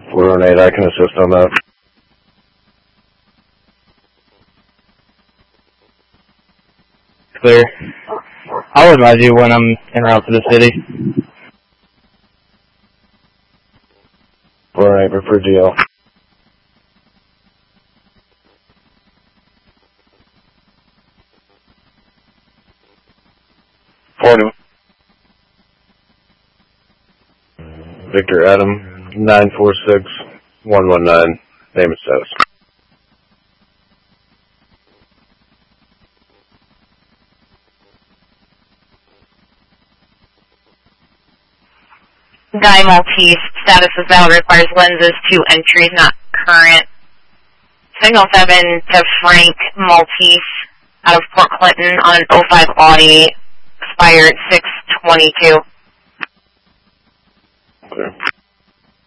418, I can assist on that. Clear. I'll advise you when I'm en route to the city. 418 for GL. Victor Adam, 946-119, name and status. Guy Maltese, status is valid, requires lenses to entry, not current. Signal 7 to Frank Maltese out of Port Clinton on an 05 Audi, expired 6/22. Okay.